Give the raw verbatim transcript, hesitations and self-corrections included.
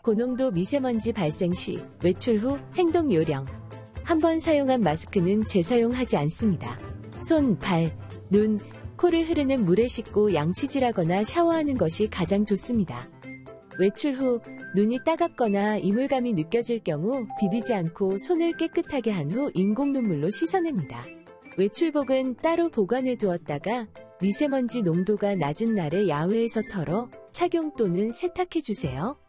고농도 미세먼지 발생 시 외출 후 행동 요령. 한 번 사용한 마스크는 재사용하지 않습니다. 손, 발, 눈, 코를 흐르는 물에 씻고 양치질하거나 샤워하는 것이 가장 좋습니다. 외출 후 눈이 따갑거나 이물감이 느껴질 경우 비비지 않고 손을 깨끗하게 한 후 인공 눈물로 씻어냅니다. 외출복은 따로 보관해 두었다가 미세먼지 농도가 낮은 날에 야외에서 털어 착용 또는 세탁해 주세요.